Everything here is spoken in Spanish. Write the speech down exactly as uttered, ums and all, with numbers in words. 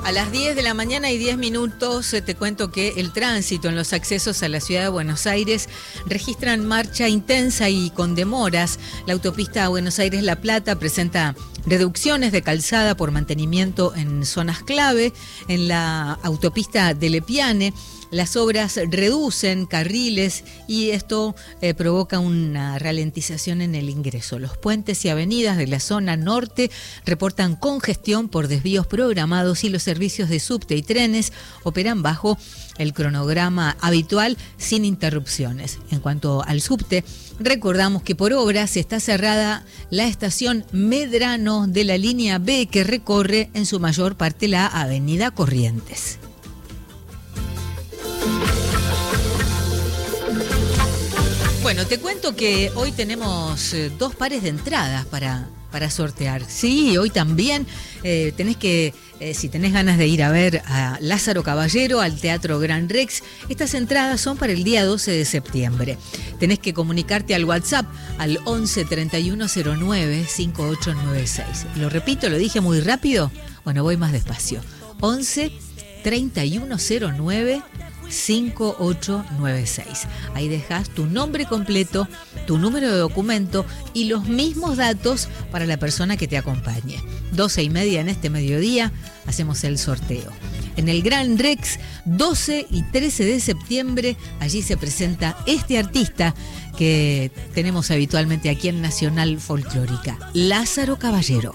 A las diez de la mañana y diez minutos te cuento que el tránsito en los accesos a la ciudad de Buenos Aires registran marcha intensa y con demoras. La autopista Buenos Aires-La Plata presenta reducciones de calzada por mantenimiento en zonas clave. En la autopista de Lepiane, las obras reducen carriles y esto eh, provoca una ralentización en el ingreso. Los puentes y avenidas de la zona norte reportan congestión por desvíos programados y los servicios de subte y trenes operan bajo el cronograma habitual sin interrupciones. En cuanto al subte, recordamos que por obras está cerrada la estación Medrano de la línea B, que recorre en su mayor parte la avenida Corrientes. Bueno, te cuento que hoy tenemos eh, dos pares de entradas para, para sortear. Sí, hoy también eh, tenés que, eh, si tenés ganas de ir a ver a Lázaro Caballero al Teatro Gran Rex, estas entradas son para el día doce de septiembre. Tenés que comunicarte al WhatsApp al once treinta y uno cero nueve cincuenta y ocho noventa y seis. Lo repito, lo dije muy rápido. Bueno, voy más despacio. once treinta y uno cero nueve cincuenta y ocho noventa y seis. Ahí dejas tu nombre completo, tu número de documento y los mismos datos para la persona que te acompañe. doce y media en este mediodía hacemos el sorteo. En el Gran Rex, doce y trece de septiembre, allí se presenta este artista que tenemos habitualmente aquí en Nacional Folclórica, Lázaro Caballero.